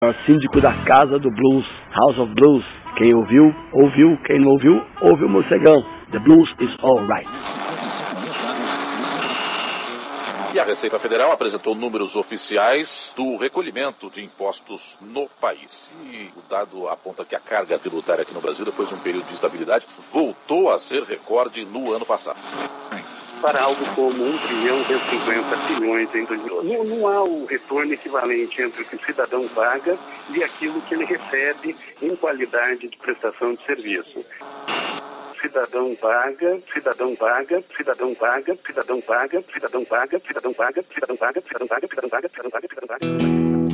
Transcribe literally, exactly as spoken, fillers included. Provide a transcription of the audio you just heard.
Síndico da Casa do Blues, House of Blues. Quem ouviu, ouviu. Quem não ouviu, ouviu o Morcegão. The blues is alright. E a Receita Federal apresentou números oficiais do recolhimento de impostos no país. E o dado aponta que a carga tributária aqui no Brasil, depois de um período de estabilidade, voltou a ser recorde no ano passado. Para algo como um trilhão e cinquenta bilhões em dois mil e doze. Não, não há o retorno equivalente entre o que o cidadão paga e aquilo que ele recebe em qualidade de prestação de serviço. Cidadão paga, cidadão paga, cidadão paga, cidadão paga, cidadão paga, cidadão paga, cidadão paga, cidadão paga, cidadão paga, cidadão paga, cidadão paga.